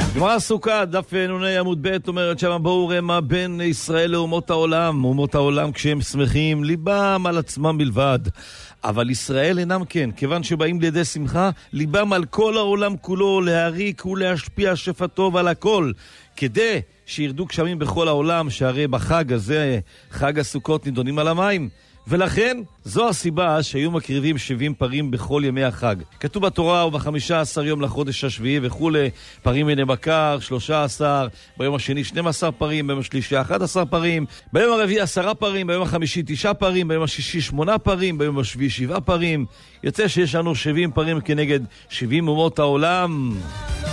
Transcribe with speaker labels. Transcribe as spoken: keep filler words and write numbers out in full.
Speaker 1: גמרא סוכה, דף נוני עמוד ב' אומרת שם, בואו ראה מה בין ישראל לאומות העולם. אומות העולם כשהם שמחים, ליבם על עצמם בלבד. אבל ישראל אינם כן, כיוון שבאים לידי שמחה, ליבם על כל העולם כולו, להריק ולהשפיע שפע טוב על הכל, כדי שירדו גשמים בכל העולם, שהרי בחג הזה, חג הסוכות, נידונים על המים. ולכן, זו הסיבה שהיו מקריבים שבעים פרים בכל ימי החג. כתוב בתורה, ובחמישה עשר יום לחודש השביעי וכו', פרים בני בקר, שלושה עשר, ביום השני שנים עשר פרים, ביום השלישי אחד עשר פרים, ביום הרביעי עשרה פרים, ביום החמישי תשעה פרים, ביום השישי שמונה פרים, ביום השביעי שבעה פרים. יוצא שיש לנו שבעים פרים כנגד שבעים אומות העולם.